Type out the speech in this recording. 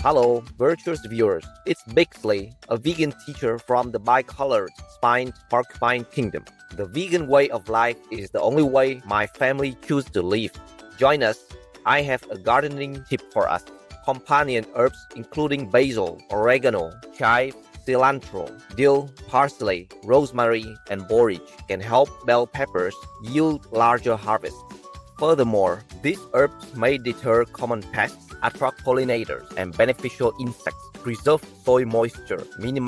Hello, virtuous viewers. It's Bixley, a vegan teacher from the bicolored spined porcupine kingdom. The vegan way of life is the only way my family choose to live. Join us. I have a gardening tip for us. Companion herbs including basil, oregano, chive, cilantro, dill, parsley, rosemary, and borage can help bell peppers yield larger harvests. Furthermore, these herbs may deter common pests, attract pollinators, and beneficial insects, preserve soil moisture, minimize